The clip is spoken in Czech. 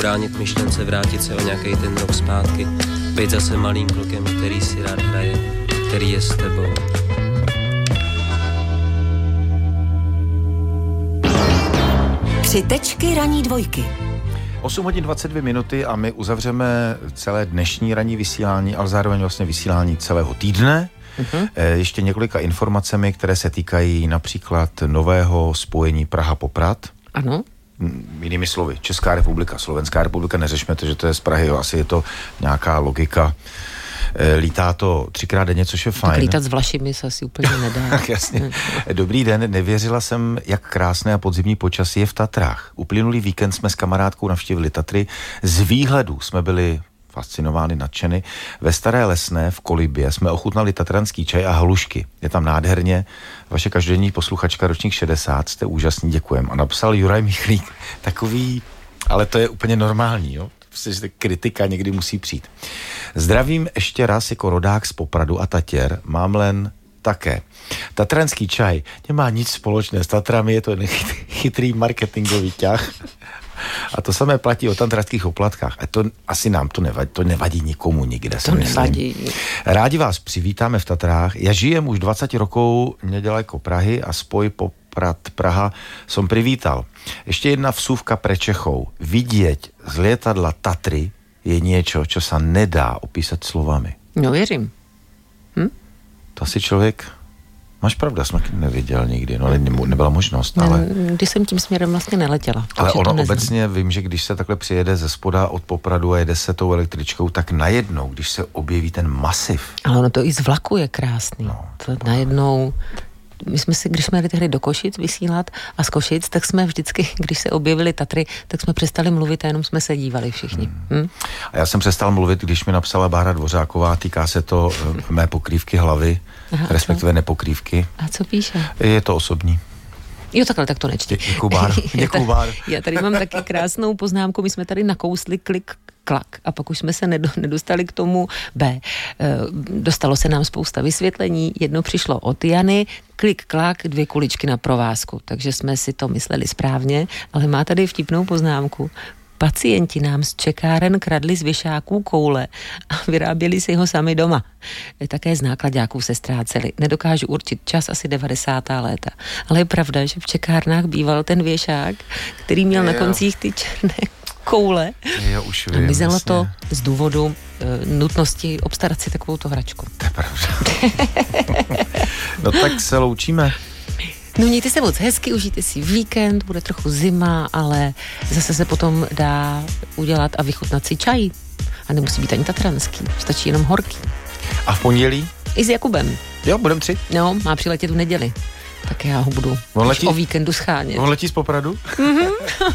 bránit myšlence, vrátit se o nějaký ten rok zpátky, být zase malým klukem, který si rád hraje, který je s tebou. Tři tečky ranní dvojky. 8 hodin 22 minuty a my uzavřeme celé dnešní ranní vysílání, ale zároveň vlastně vysílání celého týdne. Ještě několika informacemi, které se týkají například nového spojení Praha-Poprad. Ano. Jinými slovy, Česká republika, Slovenská republika, neřešme to, že to je z Prahy, jo, asi je to nějaká logika. Lítá to 3krát denně, což je fajn. Tak lítat s Vlašimi se asi úplně nedá. Jasně. Dobrý den, nevěřila jsem, jak krásné a podzimní počasí je v Tatrách. Uplynulý víkend jsme s kamarádkou navštívili Tatry. Z výhledu jsme byli fascinováni, nadšeny. Ve Staré Lesné v Kolibě jsme ochutnali tatranský čaj a halušky. Je tam nádherně. Vaše každodenní posluchačka, ročník 60, jste úžasný, děkujem. A napsal Juraj Michlík takový, ale to je úplně normální, jo? Prostě kritika někdy musí přijít. Zdravím ještě raz jako rodák z Popradu a Tatěr. Mám len také. Tatranský čaj nemá nic společné s Tatrami, je to chytrý marketingový ťah. A to samé platí o tatranských oplatkách. A to asi nám to nevadí nikomu nikde. To nevadí. Rádi vás přivítáme v Tatrách. Já žijem už 20 rokov nedaleko Prahy a spoj Poprad Praha som privítal. Ešte jedna vsúvka pre Čechov. Vidieť z lietadla Tatry je niečo, čo sa nedá opísať slovami. No věřím. To asi člověk... Máš pravdu, já jsem neviděl nikdy, no nebyla možnost, ale... Když jsem tím směrem vlastně neletěla. Ale ono obecně, vím, že když se takhle přijede ze spoda od Popradu a jede se tou električkou, tak najednou, když se objeví ten masiv... Ale ono to i z vlaku je krásný. No, to najednou... My jsme si, když jsme jeli tehdy do Košic vysílat a z Košic, tak jsme vždycky, když se objevily Tatry, tak jsme přestali mluvit a jenom jsme se dívali všichni. A já jsem přestal mluvit, když mi napsala Bára Dvořáková, týká se to mé pokrývky hlavy, respektive nepokrývky. A co píše? Je to osobní. Jo, takhle, tak to nečti. Děkuju, Báro. Já tady mám taky krásnou poznámku, my jsme tady nakousli klik, klak a pak už jsme se nedostali k tomu B. Dostalo se nám spousta vysvětlení, jedno přišlo od Jany, klik, klak, 2 kuličky na provázku, takže jsme si to mysleli správně, ale má tady vtipnou poznámku. Pacienti nám z čekáren kradli z věšáků koule a vyráběli si ho sami doma. Také z náklaďáků se ztráceli. Nedokážu určit čas, asi 90. léta. Ale je pravda, že v čekárnách býval ten věšák, který měl na koncích ty černé koule. Jo, už vím, a mizelo to z důvodu nutnosti obstarat si takovouto hračku. To je pravda. No tak se loučíme. No mějte se moc hezky, užijte si víkend, bude trochu zima, ale zase se potom dá udělat a vychutnat si čaj. A nemusí být ani tatranský, stačí jenom horký. A v pondělí? I s Jakubem. Jo, budem 3. No, má přiletět v neděli. Tak já ho budu o víkendu schánět. On letí z Popradu?